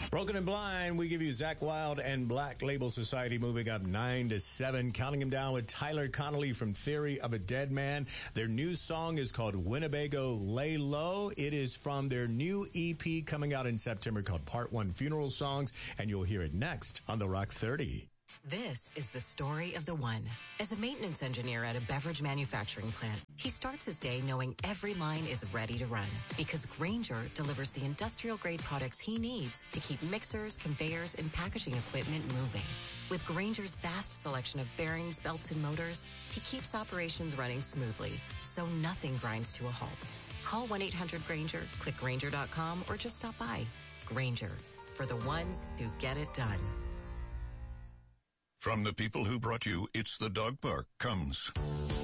Broken and Blind, we give you Zakk Wylde and Black Label Society moving up 9 to 7. Counting them down with Tyler Connolly from Theory of a Dead Man. Their new song is called Winnebago Lay Low. It is from their new EP coming out in September called Part 1 Funeral Songs, and you'll hear it next on The Rock 30. This is the story of the one. As a maintenance engineer at a beverage manufacturing plant, he starts his day knowing every line is ready to run because Grainger delivers the industrial-grade products he needs to keep mixers, conveyors, and packaging equipment moving. With Grainger's vast selection of bearings, belts, and motors, he keeps operations running smoothly, so nothing grinds to a halt. Call 1-800-GRAINGER, click Grainger.com, or just stop by. Grainger, for the ones who get it done. From the people who brought you It's the Dog Park comes